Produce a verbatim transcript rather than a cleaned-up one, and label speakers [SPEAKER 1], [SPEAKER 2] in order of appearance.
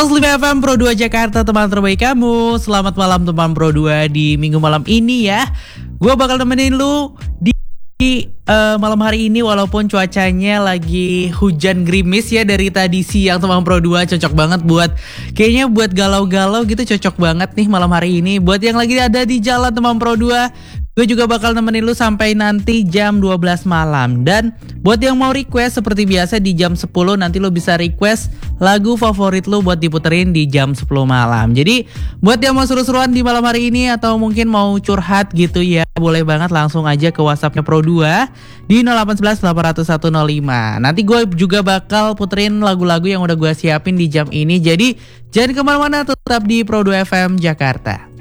[SPEAKER 1] seratus lima F M Pro dua Jakarta, teman terbaik kamu. Selamat malam teman Pro dua di minggu malam ini ya. Gue bakal nemenin lu di uh, malam hari ini walaupun cuacanya lagi hujan gerimis ya dari tadi siang teman Pro dua. Cocok banget buat, kayaknya buat galau-galau gitu cocok banget nih malam hari ini. Buat yang lagi ada di jalan teman Pro dua, gue juga bakal nemenin lu sampai nanti jam dua belas malam. Dan buat yang mau request seperti biasa di jam sepuluh nanti lu bisa request lagu favorit lu buat diputerin di jam sepuluh malam. Jadi buat yang mau seru-seruan di malam hari ini atau mungkin mau curhat gitu ya, boleh banget langsung aja ke WhatsAppnya Pro dua di nol delapan satu satu delapan nol satu nol lima. Nanti gue juga bakal puterin lagu-lagu yang udah gue siapin di jam ini. Jadi jangan kemana-mana, tetap di Pro dua F M Jakarta.